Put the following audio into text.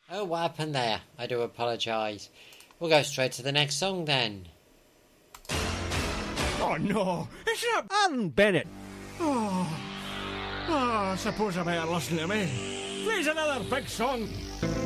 Oh, what happened there? I do apologise. We'll go straight to the next song then. Oh no, it's not Alan Bennett. I suppose I better listen to me. Please another big song.